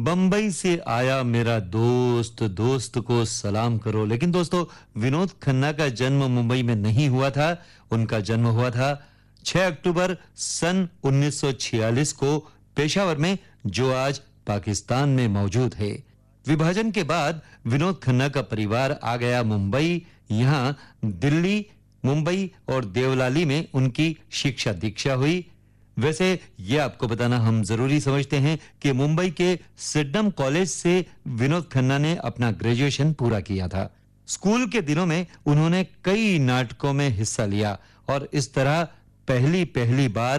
बंबई से आया मेरा दोस्त, दोस्त को सलाम करो। लेकिन दोस्तों, विनोद खन्ना का जन्म मुंबई में नहीं हुआ था। उनका जन्म हुआ था 6 अक्टूबर सन 1946 को पेशावर में, जो आज पाकिस्तान में मौजूद है। विभाजन के बाद विनोद खन्ना का परिवार आ गया मुंबई। यहाँ दिल्ली, मुंबई और देवलाली में उनकी शिक्षा दीक्षा हुई। वैसे ये आपको बताना हम जरूरी समझते हैं कि मुंबई के सिडनम कॉलेज से विनोद खन्ना ने अपना ग्रेजुएशन पूरा किया था। स्कूल के दिनों में उन्होंने कई नाटकों में हिस्सा लिया और इस तरह पहली बार